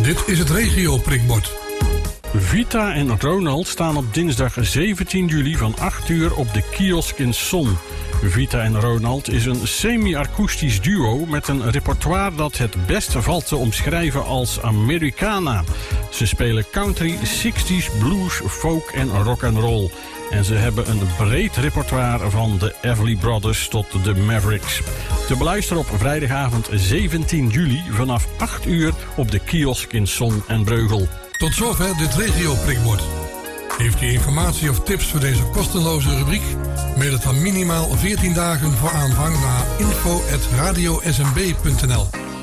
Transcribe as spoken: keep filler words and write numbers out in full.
Dit is het regio-prikbord. Vita en Ronald staan op dinsdag zeventien juli van acht uur op de kiosk in Son. Vita en Ronald is een semi-akoestisch duo met een repertoire dat het best valt te omschrijven als Americana. Ze spelen country, zestig's, blues, folk en rock'n'roll. En ze hebben een breed repertoire van de Everly Brothers tot de Mavericks. Te beluisteren op vrijdagavond zeventien juli vanaf acht uur op de kiosk in Son en Breugel. Tot zover dit regio-prikbord. Heeft u informatie of tips voor deze kostenloze rubriek? Mail het dan minimaal veertien dagen voor aanvang naar info at radio s m b punt n l.